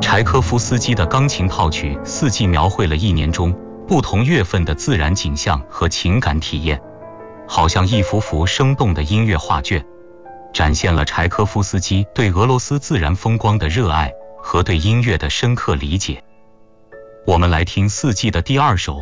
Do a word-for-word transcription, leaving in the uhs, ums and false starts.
柴科夫斯基的钢琴套曲《四季》描绘了一年中不同月份的自然景象和情感体验，好像一幅幅生动的音乐画卷，展现了柴科夫斯基对俄罗斯自然风光的热爱和对音乐的深刻理解。我们来听《四季》的第二首